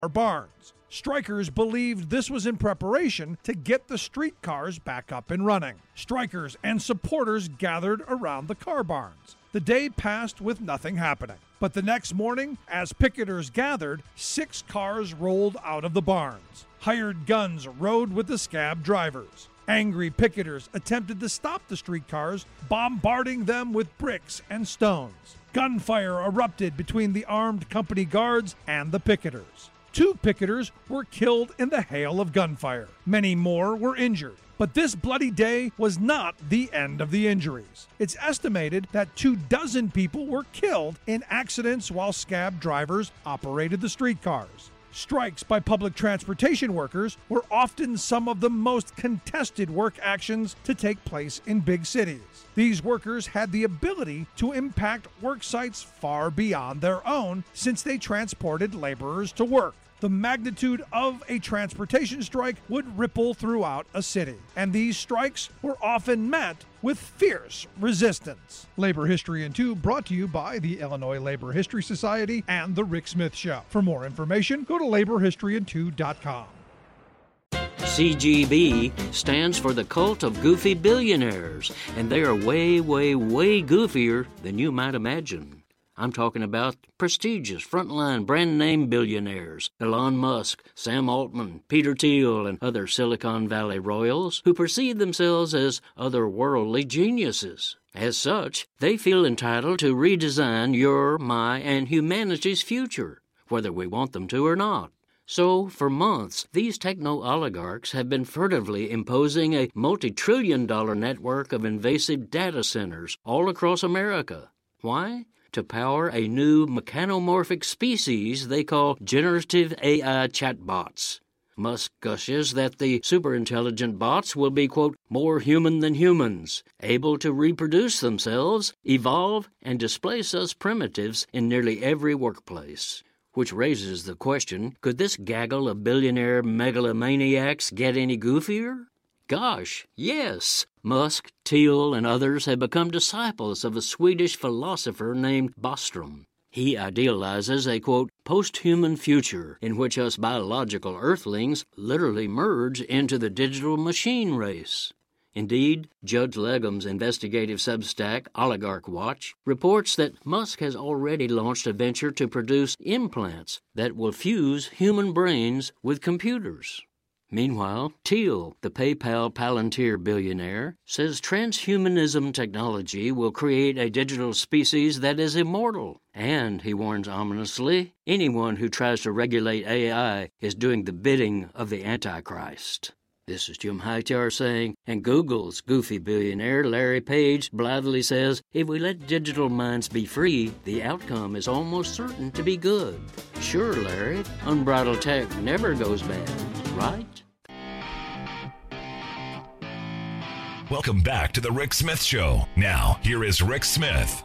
barns. Strikers believed this was in preparation to get the streetcars back up and running. Strikers and supporters gathered around the car barns. The day passed with nothing happening. But the next morning, as picketers gathered, 6 cars rolled out of the barns. Hired guns rode with the scab drivers. Angry picketers attempted to stop the streetcars, bombarding them with bricks and stones. Gunfire erupted between the armed company guards and the picketers. 2 picketers were killed in the hail of gunfire. Many more were injured. But this bloody day was not the end of the injuries. It's estimated that 24 people were killed in accidents while scab drivers operated the streetcars. Strikes by public transportation workers were often some of the most contested work actions to take place in big cities. These workers had the ability to impact work sites far beyond their own since they transported laborers to work. The magnitude of a transportation strike would ripple throughout a city, and these strikes were often met with fierce resistance. Labor History in 2 brought to you by the Illinois Labor History Society and The Rick Smith Show. For more information, go to laborhistoryin2.com. CGB stands for the Cult of Goofy Billionaires, and they are way, way, way goofier than you might imagine. I'm talking about prestigious frontline brand-name billionaires, Elon Musk, Sam Altman, Peter Thiel, and other Silicon Valley royals who perceive themselves as otherworldly geniuses. As such, they feel entitled to redesign your, my, and humanity's future, whether we want them to or not. So, for months, these techno-oligarchs have been furtively imposing a multi-trillion-dollar network of invasive data centers all across America. Why? To power a new mechanomorphic species they call generative AI chatbots. Musk gushes that the superintelligent bots will be, quote, more human than humans, able to reproduce themselves, evolve, and displace us primitives in nearly every workplace. Which raises the question, could this gaggle of billionaire megalomaniacs get any goofier? Gosh, yes! Musk, Thiel, and others have become disciples of a Swedish philosopher named Bostrom. He idealizes a, quote, post-human future in which us biological earthlings literally merge into the digital machine race. Indeed, Judge Legum's investigative substack, Oligarch Watch, reports that Musk has already launched a venture to produce implants that will fuse human brains with computers. Meanwhile, Thiel, the PayPal Palantir billionaire, says transhumanism technology will create a digital species that is immortal. And, he warns ominously, anyone who tries to regulate AI is doing the bidding of the Antichrist. This is Jim Hightower saying, and Google's goofy billionaire Larry Page blithely says, if we let digital minds be free, the outcome is almost certain to be good. Sure, Larry, unbridled tech never goes bad, right? Welcome back to the Rick Smith Show. Now, here is Rick Smith.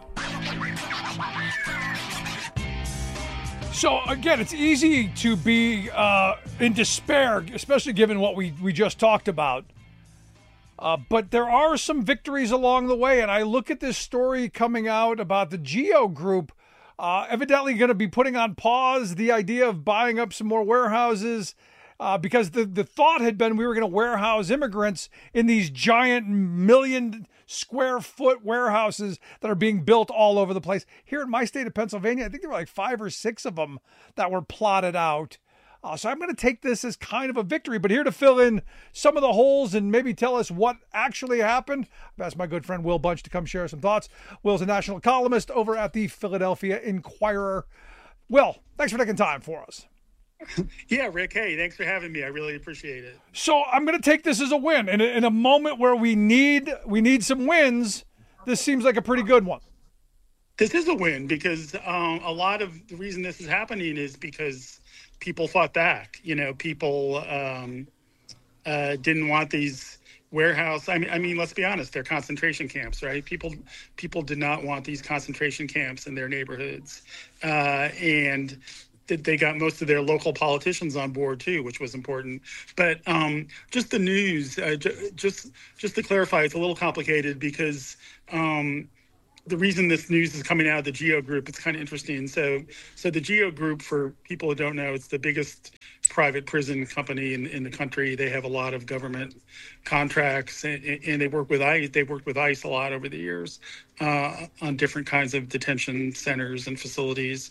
So, again, it's easy to be in despair, especially given what we just talked about. But there are some victories along the way, and I look at this story coming out about the Geo Group evidently going to be putting on pause the idea of buying up some more warehouses because the thought had been we were going to warehouse immigrants in these giant million-square-foot warehouses that are being built all over the place. Here in my state of Pennsylvania, I think there were like 5 or 6 of them that were plotted out. So I'm going to take this as kind of a victory, but here to fill in some of the holes and maybe tell us what actually happened, I've asked my good friend Will Bunch to come share some thoughts. Will's a national columnist over at the Philadelphia Inquirer. Will, thanks for taking time for us. Yeah, Rick. Hey, thanks for having me. I really appreciate it. So I'm going to take this as a win. In a moment where we need some wins, this seems like a pretty good one. This is a win because a lot of the reason this is happening is because people fought back. You know, people didn't want these warehouse. I mean, let's be honest. They're concentration camps, right? People did not want these concentration camps in their neighborhoods, and they got most of their local politicians on board too, which was important. But just the news, just to clarify, it's a little complicated because the reason this news is coming out of the GEO Group, it's kind of interesting. So the GEO Group, for people who don't know, it's the biggest private prison company in the country. They have a lot of government contracts, and they work with ICE. They worked with ICE a lot over the years on different kinds of detention centers and facilities.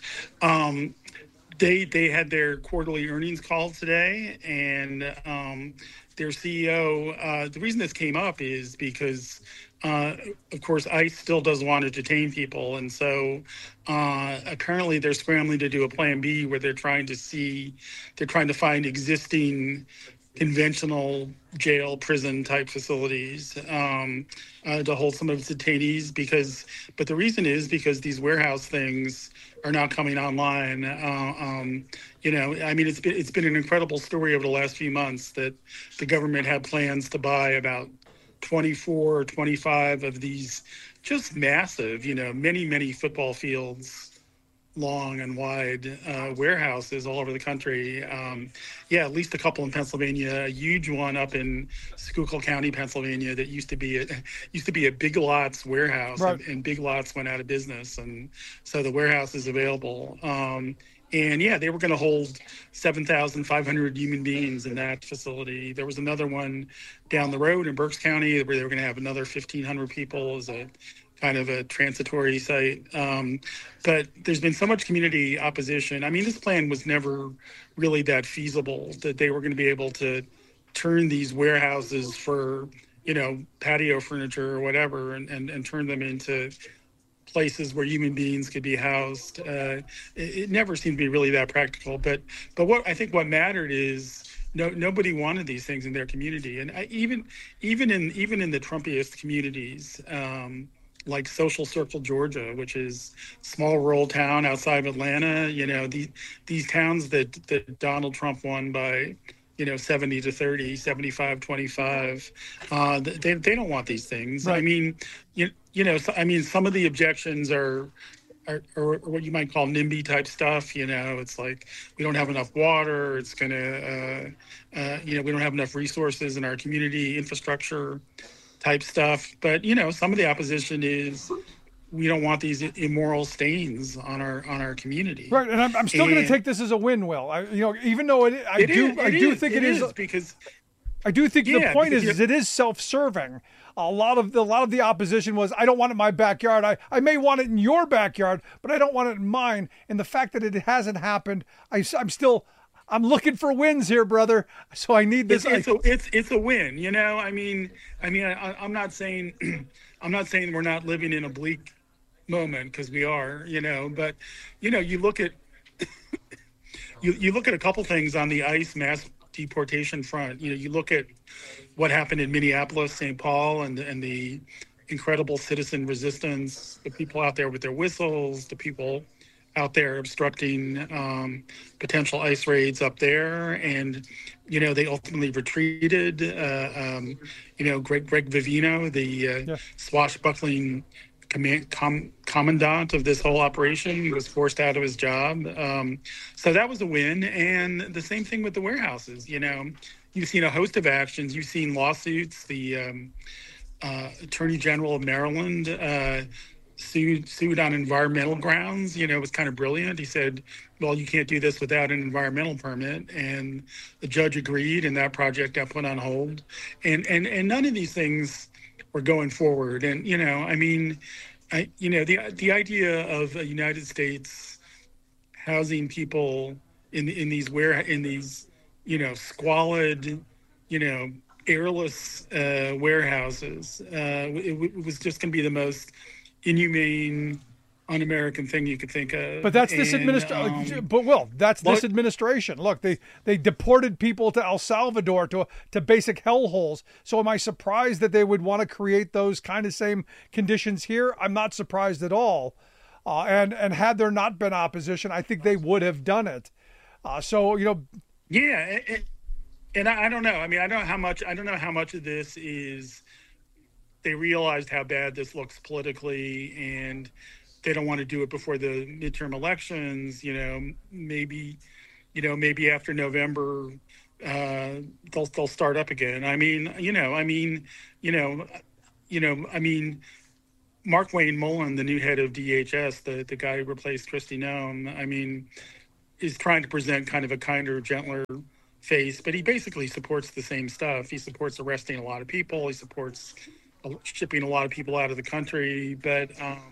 They had their quarterly earnings call today, and their CEO. The reason this came up is because, of course, ICE still does want to detain people, and so apparently they're scrambling to do a Plan B where they're trying to find existing conventional jail prison type facilities to hold some of its detainees, but the reason is because these warehouse things are not coming online. I mean, it's been an incredible story over the last few months that the government had plans to buy about 24 or 25 of these just massive, many football fields long and wide warehouses all over the country. At least a couple in Pennsylvania, a huge one up in Schuylkill County, Pennsylvania, that used to be a Big Lots warehouse, right. and Big Lots went out of business, and so the warehouse is available. They were going to hold 7,500 human beings in that facility. There was another one down the road in Berks County where they were going to have another 1,500 people as a kind of a transitory site. But there's been so much community opposition. I mean, this plan was never really that feasible, that they were going to be able to turn these warehouses for, patio furniture or whatever and turn them into places where human beings could be housed. It never seemed to be really that practical. But what mattered is nobody wanted these things in their community. And even in the Trumpiest communities, like Social Circle, Georgia, which is a small rural town outside of Atlanta, these towns that Donald Trump won by 70-30, 75-25. They don't want these things. Right. I mean, some of the objections are what you might call NIMBY type stuff. It's like we don't have enough water. It's gonna, we don't have enough resources in our community infrastructure type stuff. But some of the opposition is we don't want these immoral stains on our community. Right, and I'm still going to take this as a win, Will. Even though I do think it is because I do think the point is it is self-serving. A lot of the opposition was, I don't want it in my backyard. I may want it in your backyard, but I don't want it in mine. And the fact that it hasn't happened, I'm looking for wins here, brother. So I need this. It's a win. I'm not saying we're not living in a bleak moment, because we are. But you look at you look at a couple things on the ICE mass deportation front. You look at what happened in Minneapolis, St. Paul, and the incredible citizen resistance, the people out there with their whistles, the people out there obstructing potential ICE raids up there. And, they ultimately retreated. Greg Vivino, the swashbuckling commandant of this whole operation, was forced out of his job. So that was a win. And the same thing with the warehouses. You've seen a host of actions. You've seen lawsuits. The Attorney General of Maryland sued on environmental grounds. It was kind of brilliant. He said, well, you can't do this without an environmental permit. And the judge agreed, and that project got put on hold. And none of these things were going forward. And, the idea of a United States housing people in these squalid, airless warehouses, it was just going to be the most inhumane, un-American thing you could think of. But that's this administration. But Will, that's this administration. Look, they deported people to El Salvador to basic hellholes. So am I surprised that they would want to create those kind of same conditions here? I'm not surprised at all. And had there not been opposition, I think they would have done it. Yeah, and I don't know. I mean, I don't know how much of this is they realized how bad this looks politically, and they don't want to do it before the midterm elections. Maybe after November, they'll start up again. Mark Wayne Mullen, the new head of DHS, the guy who replaced Kristi Noem, I mean, is trying to present kind of a kinder, gentler face, but he basically supports the same stuff. He supports arresting a lot of people. He supports shipping a lot of people out of the country. But,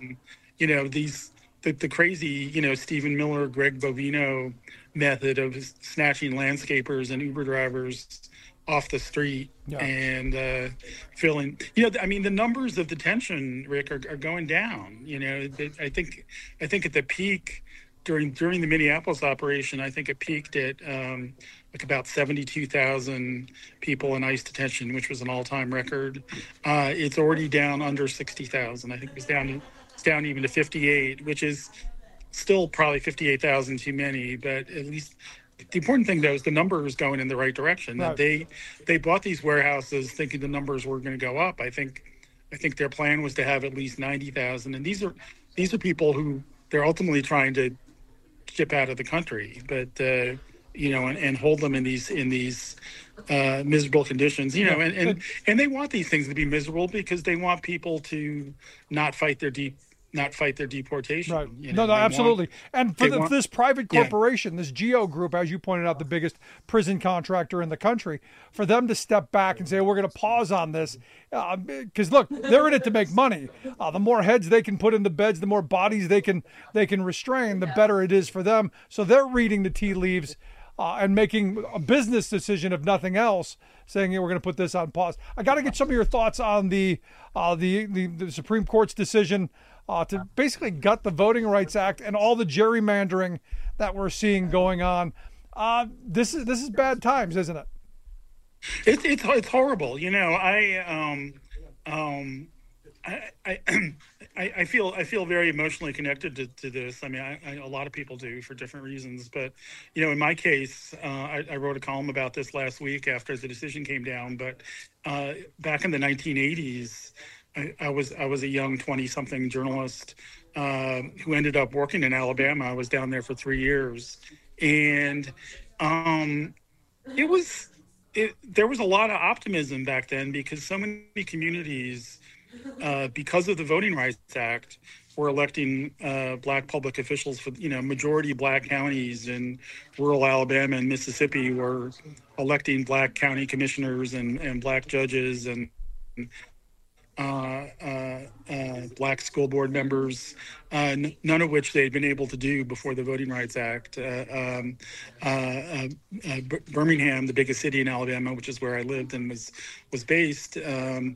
the crazy, Stephen Miller, Greg Bovino method of snatching landscapers and Uber drivers off the street and filling, the numbers of detention, Rick, are going down. I think at the peak during the Minneapolis operation, I think it peaked at about 72,000 people in ICE detention, which was an all-time record. It's already down under 60,000. I think it's down even to 58, which is still probably 58,000 too many, but at least the important thing, though, is the number is going in the right direction. Right. They bought these warehouses thinking the numbers were going to go up. I think their plan was to have at least 90,000, and these are people who they're ultimately trying to ship out of the country, but and hold them in these miserable conditions, and they want these things to be miserable because they want people to not fight their deportation. Right. No, absolutely. And for this private corporation, this Geo Group, as you pointed out, the biggest prison contractor in the country, for them to step back and say, we're going to pause on this, because look, they're in it to make money. The more heads they can put in the beds, the more bodies they can restrain, the better it is for them. So they're reading the tea leaves and making a business decision, if nothing else, saying, we're going to put this on pause. I got to get some of your thoughts on the Supreme Court's decision to basically gut the Voting Rights Act and all the gerrymandering that we're seeing going on. This is bad times, isn't it? It's horrible. I feel very emotionally connected to this. I mean, a lot of people do for different reasons, but in my case, I wrote a column about this last week after the decision came down. But back in the 1980s, I was a young 20-something journalist who ended up working in Alabama. I was down there for 3 years, and there was a lot of optimism back then because so many communities, because of the Voting Rights Act, were electing black public officials for majority black counties in rural Alabama and Mississippi were electing black county commissioners and black judges and black school board members, none of which they'd been able to do before the Voting Rights Act. Birmingham, the biggest city in Alabama, which is where I lived and was based, had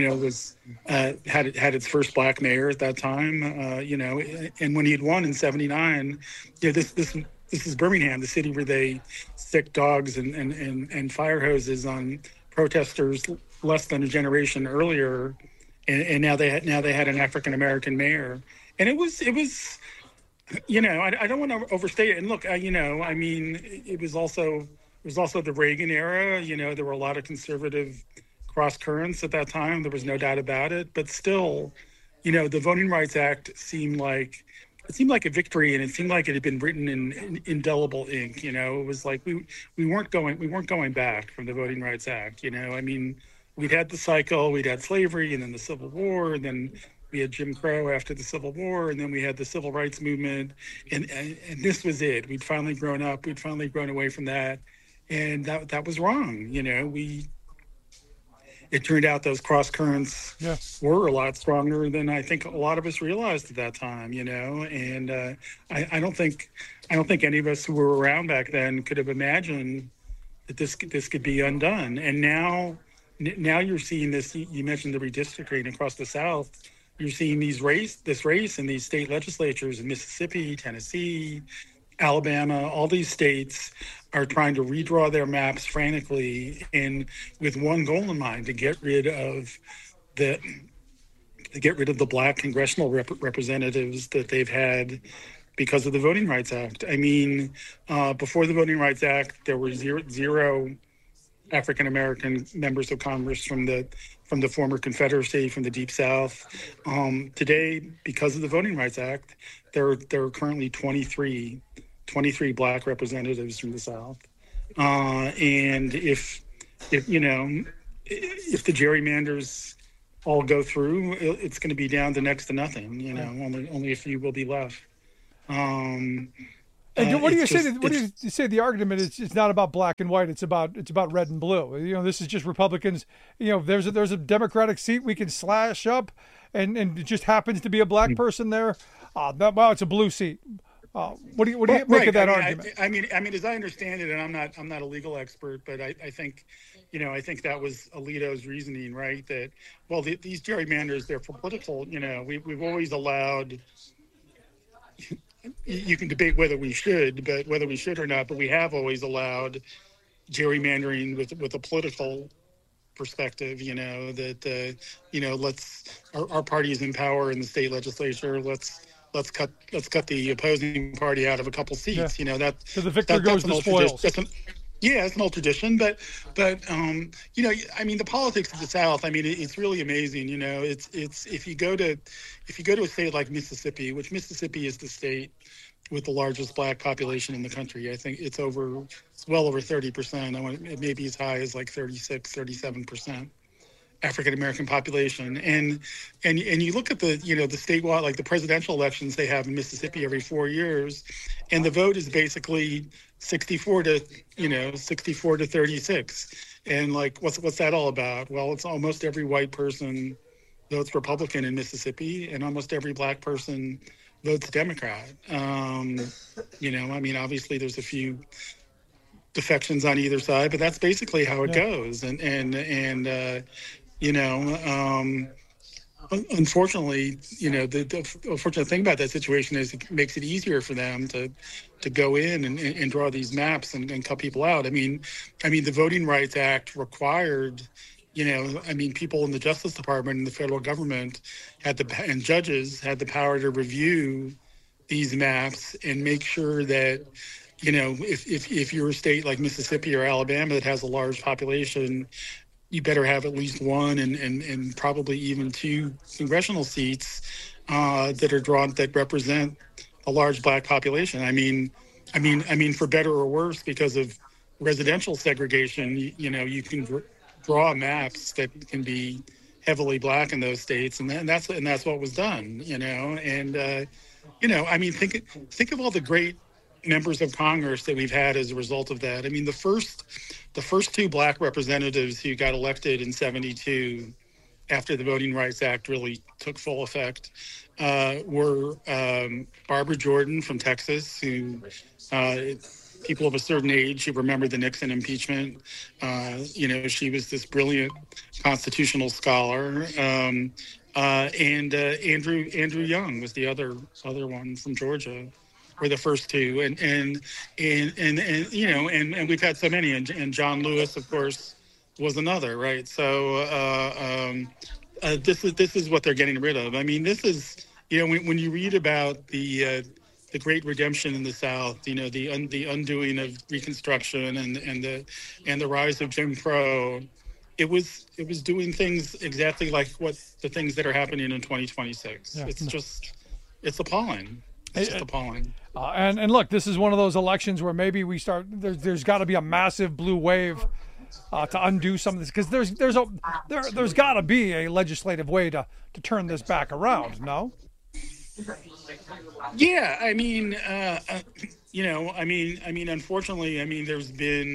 its first black mayor at that time, and when he had won in '79, this is Birmingham, the city where they stick dogs and fire hoses on protesters less than a generation earlier, and now they had an African American mayor, and it was I don't want to overstate it. And look, it was also the Reagan era. There were a lot of conservative cross currents at that time. There was no doubt about it. But still, the Voting Rights Act seemed like a victory, and it seemed like it had been written in indelible ink. It was like we weren't going back from the Voting Rights Act. We'd had the cycle, we'd had slavery, and then the Civil War, and then we had Jim Crow after the Civil War, and then we had the Civil Rights Movement, and this was it. We'd finally grown up. We'd finally grown away from that, and that was wrong. It turned out those cross currents were a lot stronger than I think a lot of us realized at that time. And I don't think any of us who were around back then could have imagined that this could be undone. And now you're seeing this. You mentioned the redistricting across the South. You're seeing this race in these state legislatures in Mississippi, Tennessee, Alabama. All these states are trying to redraw their maps frantically, and with one goal in mind: to get rid of the black congressional representatives that they've had because of the Voting Rights Act. Before the Voting Rights Act, there were zero African American members of Congress from the former Confederacy, from the Deep South. Today, because of the Voting Rights Act, there are currently 23 black representatives from the South. And if the gerrymanders all go through, it's going to be down to next to nothing. Only a few will be left. And what do you say? What do you say? The argument is it's not about black and white. It's about red and blue. This is just Republicans. There's a Democratic seat we can slash up, and it just happens to be a black person there. It's a blue seat. What do you make of that argument? I mean, as I understand it, and I'm not a legal expert, but I think, I think that was Alito's reasoning, right? That these gerrymanders, they're for political. We've always allowed. You can debate whether we should or not, but we have always allowed gerrymandering with a political perspective. Our party is in power in the state legislature. Let's cut the opposing party out of a couple seats. Yeah. So the victor goes the spoils. It's an old tradition, but the politics of the South. It's really amazing. It's if you go to a state like Mississippi, which Mississippi is the state with the largest black population in the country. I think it's well over 30%. It may be as high as like 36, 37%. African American population, and you look at the statewide, like the presidential elections they have in Mississippi every 4 years, and the vote is basically 64 to 36, and like what's that all about? Well, it's almost every white person votes Republican in Mississippi, and almost every black person votes Democrat. Obviously there's a few defections on either side, but that's basically how it goes, unfortunately, the unfortunate thing about that situation is it makes it easier for them to go in and draw these maps and cut people out. The Voting Rights Act required, people in the Justice Department and the federal government and judges had the power to review these maps and make sure that, if you're a state like Mississippi or Alabama that has a large population, you better have at least one and probably even two congressional seats that represent a large black population. For better or worse, because of residential segregation, you can draw maps that can be heavily black in those states, and that's what was done. Think of all the great members of Congress that we've had as a result of that. The first two black representatives who got elected in 1972 after the Voting Rights Act really took full effect were Barbara Jordan from Texas, who people of a certain age who remember the Nixon impeachment. She was this brilliant constitutional scholar. And Andrew Young was the other one from Georgia. Were the first two, and we've had so many, and John Lewis, of course, was another, right? So this is what they're getting rid of. This is when you read about the Great Redemption in the South, the undoing of Reconstruction and the rise of Jim Crow, it was doing things exactly like the things that are happening in 2026. Yeah. It's appalling. It's just appalling. And look, this is one of those elections where maybe we start. There's got to be a massive blue wave to undo some of this, because there's got to be a legislative way to turn this back around. No. Yeah, unfortunately, there's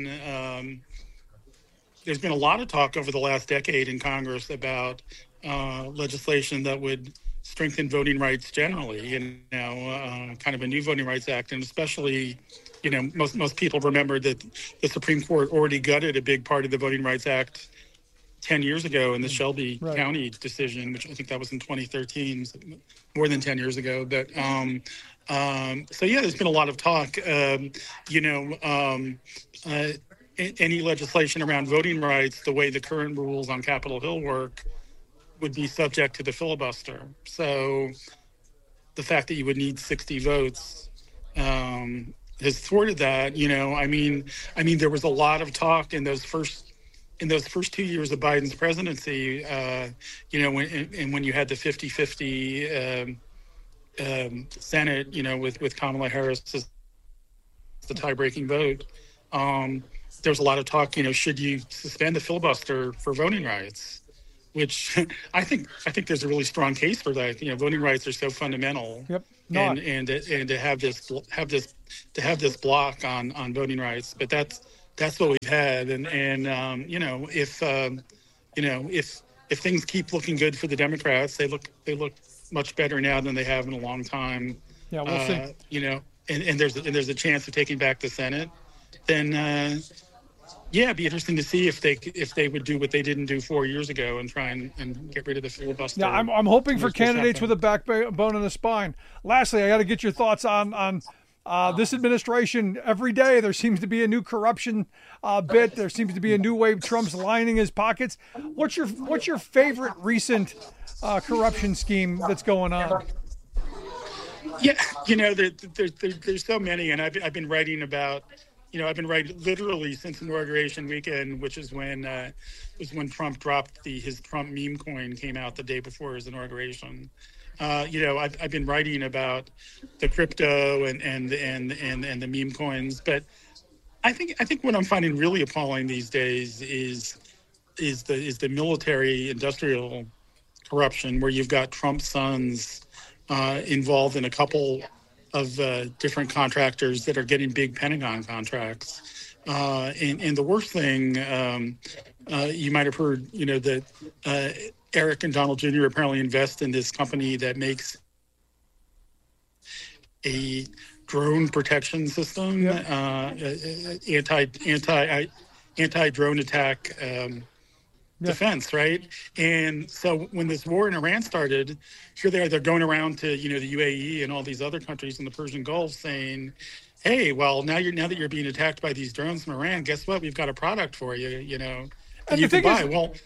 been a lot of talk over the last decade in Congress about legislation that would strengthen voting rights generally, kind of a new Voting Rights Act. And especially, most people remember that the Supreme Court already gutted a big part of the Voting Rights Act 10 years ago in the Shelby County decision, which I think that was in 2013, so more than 10 years ago. But there's been a lot of talk, any legislation around voting rights, the way the current rules on Capitol Hill work, would be subject to the filibuster. So the fact that you would need 60 votes has thwarted that. There was a lot of talk in those first 2 years of Biden's presidency, when you had the 50-50 Senate, with Kamala Harris as the tie-breaking vote. There was a lot of talk, should you suspend the filibuster for voting rights? which I think there's a really strong case for that. Voting rights are so fundamental. Yep. And to have this block on voting rights, but that's what we've had. And if things keep looking good for the Democrats, they look much better now than they have in a long time. Yeah, we'll see. And there's a chance of taking back the Senate, then it'd be interesting to see if they would do what they didn't do 4 years ago and try and get rid of the filibuster. Yeah, I'm hoping for candidates with a backbone and a spine. Lastly, I got to get your thoughts on this administration. Every day there seems to be a new corruption bit. There seems to be a new way Trump's lining his pockets. What's your favorite recent corruption scheme that's going on? Yeah, there's so many, and I've been writing about. I've been writing literally since inauguration weekend, which is when Trump dropped his Trump meme coin came out the day before his inauguration. I've been writing about the crypto and the meme coins, but I think what I'm finding really appalling these days is the military industrial corruption, where you've got Trump's sons involved in a couple of different contractors that are getting big Pentagon contracts. And the worst thing, you might have heard, that Eric and Donald Jr. apparently invest in this company that makes a drone protection system, anti-drone attack defense, right? And so when this war in Iran started, here they're going around to the UAE and all these other countries in the Persian Gulf saying, hey, well, now that you're being attacked by these drones from Iran, guess what? We've got a product for you, and you can buy.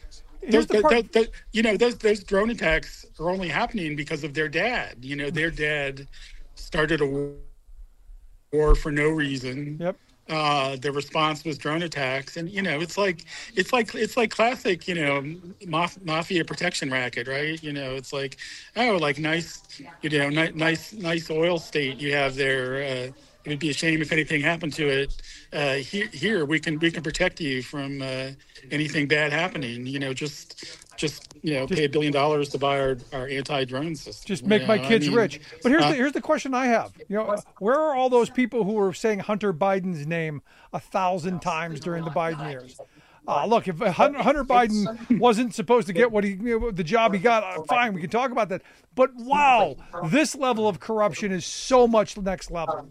Those drone attacks are only happening because of their dad. Their dad started a war for no reason. Yep. The response was drone attacks, and it's like classic mafia protection racket, right? It's like, oh, like nice oil state you have there. It would be a shame if anything happened to it. Here we can protect you from anything bad happening. Just pay $1 billion to buy our anti-drone system. Just make my kids rich. But here's the question I have. Where are all those people who were saying Hunter Biden's name 1,000 times during the Biden years? Look, if Hunter Biden wasn't supposed to get the job he got, fine, we can talk about that. But wow, this level of corruption is so much next level.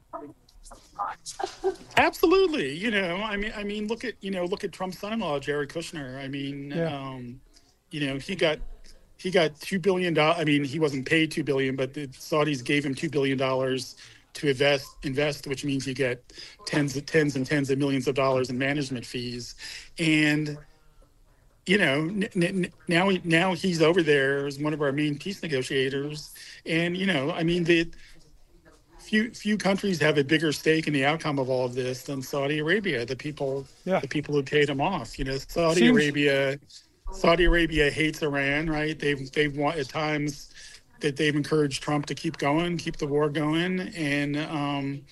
Absolutely. Look at Trump's son-in-law, Jared Kushner. He got $2 billion. He wasn't paid $2 billion, but the Saudis gave him $2 billion to invest, which means you get tens and tens of millions of dollars in management fees. And now he's over there as one of our main peace negotiators. And the few countries have a bigger stake in the outcome of all of this than Saudi Arabia, the people who paid him off. Saudi Arabia hates Iran, right? They've at times that they've encouraged Trump to keep the war going, and and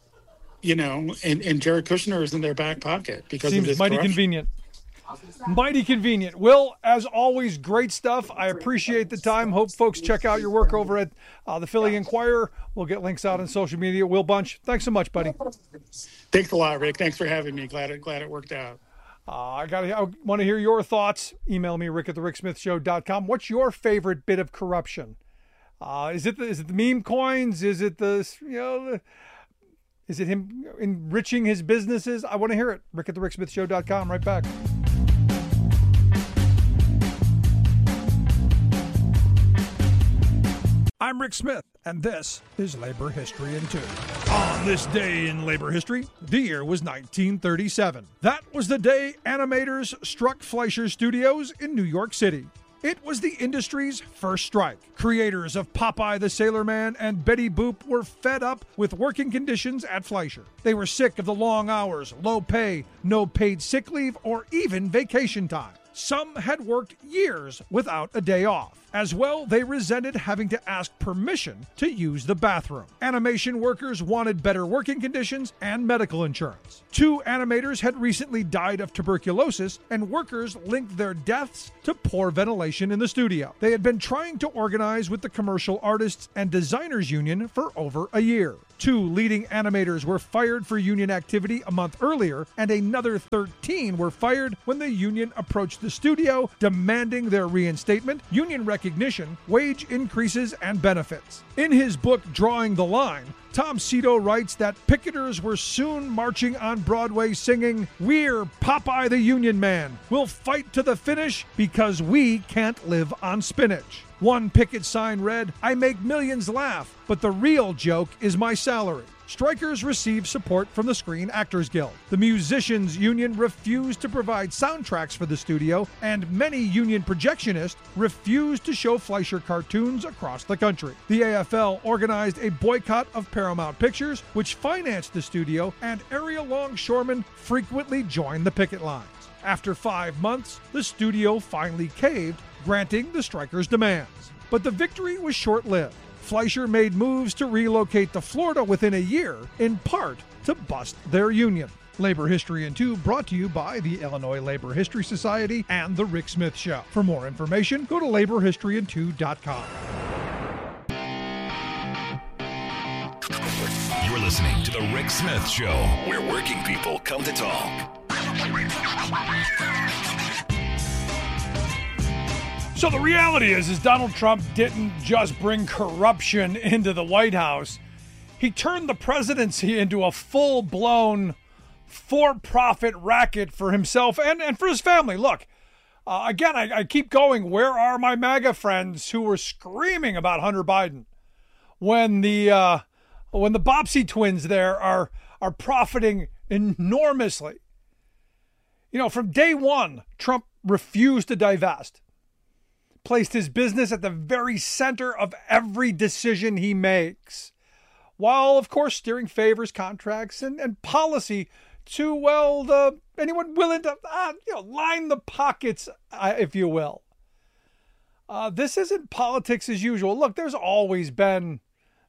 Jared Kushner is in their back pocket because of this mighty corruption. Convenient. Mighty convenient. Will, as always, great stuff. I appreciate the time. Hope folks check out your work over at the Philly Inquirer. We'll get links out on social media. Will Bunch, thanks so much, buddy. Thanks a lot, Rick. Thanks for having me. Glad it worked out. I want to hear your thoughts. Email me, rick@thericksmithshow.com. What's your favorite bit of corruption? Is it the meme coins? Is it is it him enriching his businesses? I want to hear it. rick@thericksmithshow.com. Right back. I'm Rick Smith, and this is Labor History in 2. On this day in labor history, the year was 1937. That was the day animators struck Fleischer Studios in New York City. It was the industry's first strike. Creators of Popeye the Sailor Man and Betty Boop were fed up with working conditions at Fleischer. They were sick of the long hours, low pay, no paid sick leave, or even vacation time. Some had worked years without a day off. As well, they resented having to ask permission to use the bathroom. Animation workers wanted better working conditions and medical insurance. 2 animators had recently died of tuberculosis, and workers linked their deaths to poor ventilation in the studio. They had been trying to organize with the Commercial Artists and Designers Union for over a year. 2 leading animators were fired for union activity a month earlier, and another 13 were fired when the union approached the studio demanding their reinstatement, union recognition, wage increases, and benefits. In his book, Drawing the Line, Tom Cito writes that picketers were soon marching on Broadway singing, "We're Popeye the Union Man. We'll fight to the finish because we can't live on spinach." One picket sign read, "I make millions laugh, but the real joke is my salary." Strikers received support from the Screen Actors Guild. The Musicians Union refused to provide soundtracks for the studio, and many union projectionists refused to show Fleischer cartoons across the country. The AFL organized a boycott of Paramount Pictures, which financed the studio, and Ariel Longshoreman frequently joined the picket lines. After 5 months, the studio finally caved, granting the strikers' demands. But the victory was short-lived. Fleischer made moves to relocate to Florida within a year, in part to bust their union. Labor History in 2 brought to you by the Illinois Labor History Society and The Rick Smith Show. For more information, go to laborhistoryin2.com. You're listening to The Rick Smith Show, where working people come to talk. So the reality is Donald Trump didn't just bring corruption into the White House. He turned the presidency into a full-blown for-profit racket for himself and for his family. Look, again, I keep going. Where are my MAGA friends who were screaming about Hunter Biden when the Bopsy twins there are profiting enormously? You know, from day one, Trump refused to divest. Placed his business at the very center of every decision he makes, while, of course, steering favors, contracts, and policy to, well, anyone willing to, line the pockets, if you will. This isn't politics as usual. Look, there's always been,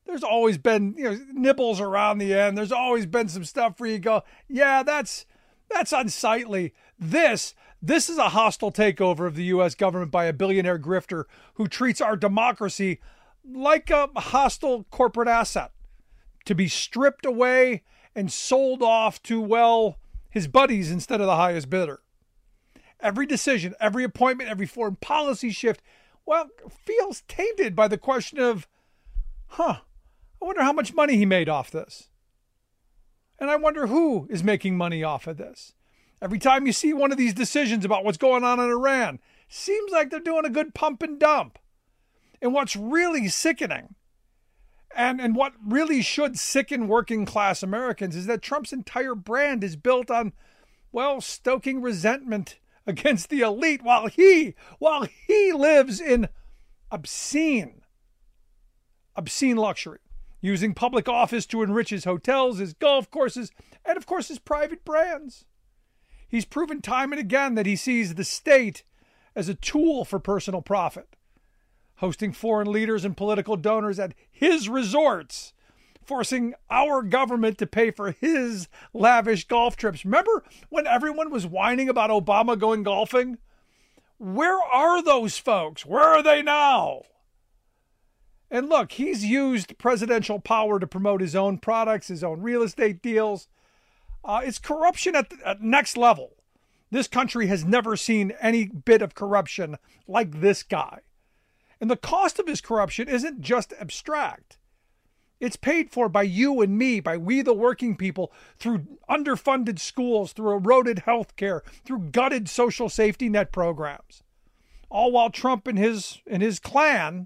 nibbles around the end. There's always been some stuff where you go, yeah, that's unsightly. This is a hostile takeover of the U.S. government by a billionaire grifter who treats our democracy like a hostile corporate asset to be stripped away and sold off to, well, his buddies instead of the highest bidder. Every decision, every appointment, every foreign policy shift, well, feels tainted by the question of, I wonder how much money he made off this. And I wonder who is making money off of this. Every time you see one of these decisions about what's going on in Iran, seems like they're doing a good pump and dump. And what's really sickening, and what really should sicken working class Americans, is that Trump's entire brand is built on, well, stoking resentment against the elite while he lives in obscene luxury, using public office to enrich his hotels, his golf courses, and of course his private brands. He's proven time and again that he sees the state as a tool for personal profit, hosting foreign leaders and political donors at his resorts, forcing our government to pay for his lavish golf trips. Remember when everyone was whining about Obama going golfing? Where are those folks? Where are they now? And look, he's used presidential power to promote his own products, his own real estate deals. It's corruption at next level. This country has never seen any bit of corruption like this guy. And the cost of his corruption isn't just abstract. It's paid for by you and me, by we the working people, through underfunded schools, through eroded health care, through gutted social safety net programs. All while Trump and his clan,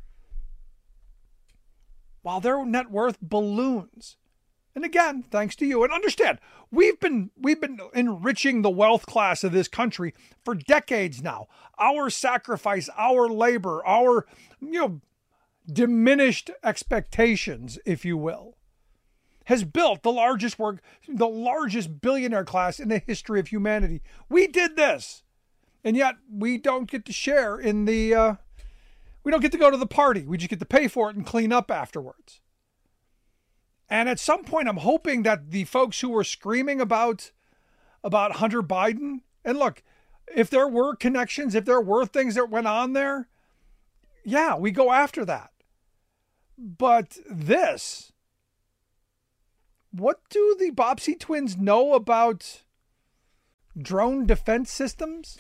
while their net worth balloons. And again, thanks to you. And understand, we've been enriching the wealth class of this country for decades now. Our sacrifice, our labor, our diminished expectations, if you will, has built the largest billionaire class in the history of humanity. We did this. And yet we don't get to share in the, we don't get to go to the party. We just get to pay for it and clean up afterwards. And at some point, I'm hoping that the folks who were screaming about Hunter Biden, and look, if there were connections, if there were things that went on there, yeah, we go after that. But this, what do the Bobbsey twins know about drone defense systems?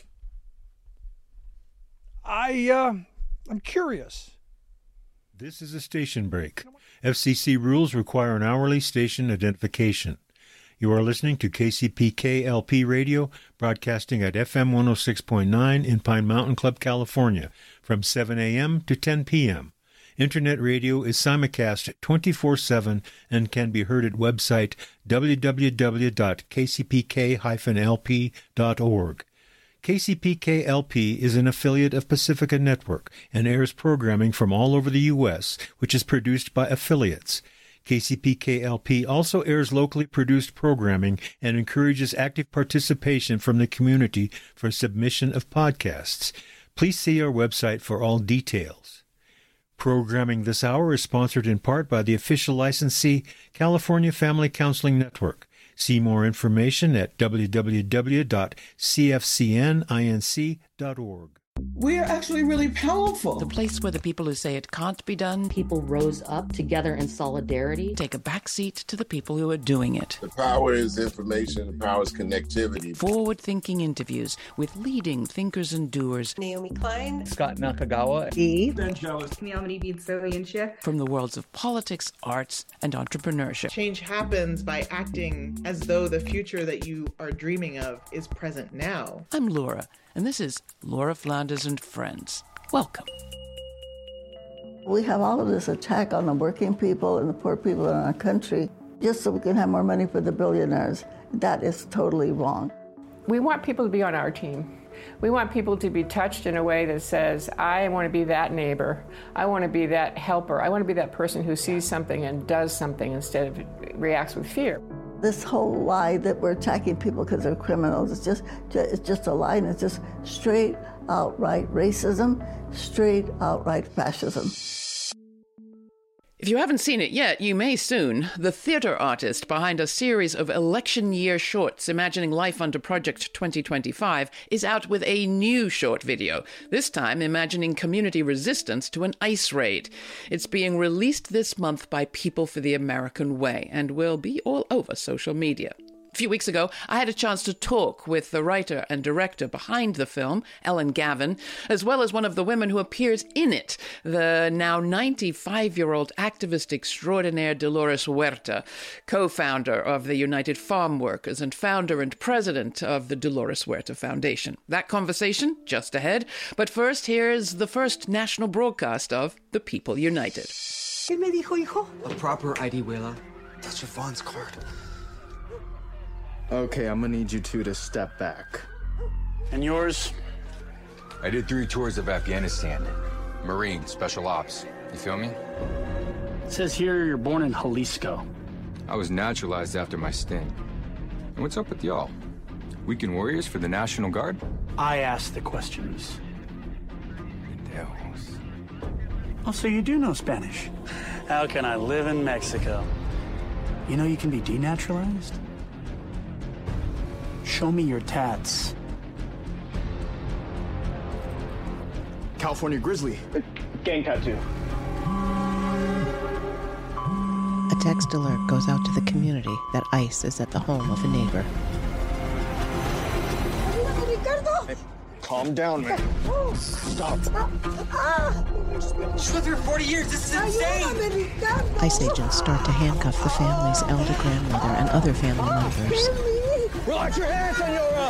I'm curious. This is a station break. FCC rules require an hourly station identification. You are listening to KCPK-LP Radio, broadcasting at FM 106.9 in Pine Mountain Club, California, from 7 a.m. to 10 p.m. Internet radio is simulcast 24/7 and can be heard at website www.kcpk-lp.org. KCPK-LP is an affiliate of Pacifica Network and airs programming from all over the U.S., which is produced by affiliates. KCPK-LP also airs locally produced programming and encourages active participation from the community for submission of podcasts. Please see our website for all details. Programming this hour is sponsored in part by the official licensee, California Family Counseling Network. See more information at www.cfcninc.org. We are actually really powerful. The place where the people who say it can't be done, people rose up together in solidarity, take a backseat to the people who are doing it. The power is information, the power is connectivity. Forward-thinking interviews with leading thinkers and doers. Naomi Klein, Scott Nakagawa, Eve, from the worlds of politics, arts, and entrepreneurship. Change happens by acting as though the future that you are dreaming of is present now. I'm Laura, and this is Laura Flanders and Friends. Welcome. We have all of this attack on the working people and the poor people in our country just so we can have more money for the billionaires. That is totally wrong. We want people to be on our team. We want people to be touched in a way that says, I want to be that neighbor. I want to be that helper. I want to be that person who sees something and does something instead of reacts with fear. This whole lie that we're attacking people because they're criminals, it's just a lie, and it's just straight outright racism, straight outright fascism. If you haven't seen it yet, you may soon. The theater artist behind a series of election year shorts imagining life under Project 2025 is out with a new short video, this time imagining community resistance to an ICE raid. It's being released this month by People for the American Way and will be all over social media. A few weeks ago, I had a chance to talk with the writer and director behind the film, Ellen Gavin, as well as one of the women who appears in it, the now 95-year-old activist extraordinaire Dolores Huerta, co-founder of the United Farm Workers and founder and president of the Dolores Huerta Foundation. That conversation just ahead, but first, here's the first national broadcast of The People United. ¿Qué me dijo, hijo? A proper ID, Willa. That's Yvonne's card. Okay, I'm gonna need you two to step back. And yours? I did 3 tours of Afghanistan. Marine, special ops. You feel me? It says here you're born in Jalisco. I was naturalized after my stint. And what's up with y'all? Weekend warriors for the National Guard? I asked the questions. Oh, so you do know Spanish? How can I live in Mexico? You know you can be denaturalized? Show me your tats. California Grizzly. Gang tattoo. A text alert goes out to the community that ICE is at the home of a neighbor. Hey, calm down, man. Stop. She's lived here 40 years. This is insane. ICE agents start to handcuff the family's elder grandmother and other family members. Relax your hands, senora!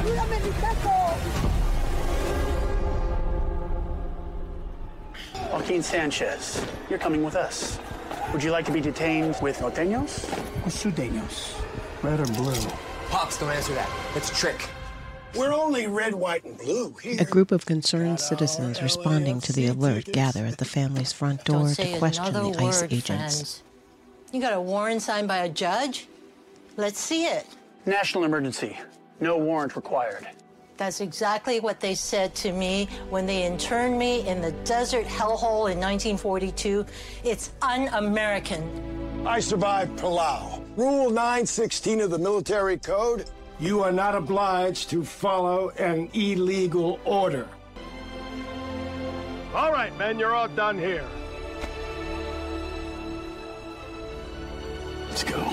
Joaquin Sanchez, you're coming with us. Would you like to be detained with norteños or sudeños? Red or blue? Pops, don't answer that. That's a trick. We're only red, white, and blue here. A group of concerned citizens responding to the alert gather at the family's front door to question the ICE agents. Friends. You got a warrant signed by a judge? Let's see it. National emergency. No warrant required. That's exactly what they said to me when they interned me in the desert hellhole in 1942. It's un-American. I survived Palau. Rule 916 of the military code. You are not obliged to follow an illegal order. All right, men, you're all done here. Let's go.